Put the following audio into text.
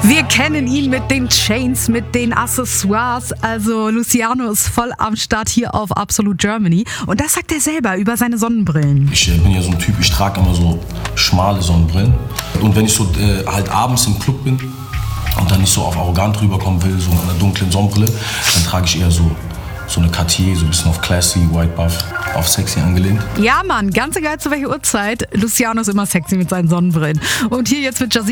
Wir kennen ihn mit den Chains, mit den Accessoires. Also Luciano ist voll am Start hier auf Absolute Germany. Und das sagt er selber über seine Sonnenbrillen. Ich bin ja so ein Typ, ich trage immer so schmale Sonnenbrillen. Und wenn ich so halt abends im Club bin und dann nicht so auf arrogant rüberkommen will, so mit einer dunklen Sonnenbrille, dann trage ich eher so eine Cartier, so ein bisschen auf classy, white buff, auf sexy angelehnt. Ja, Mann, ganz egal zu welcher Uhrzeit. Luciano ist immer sexy mit seinen Sonnenbrillen. Und hier jetzt mit Jazzy.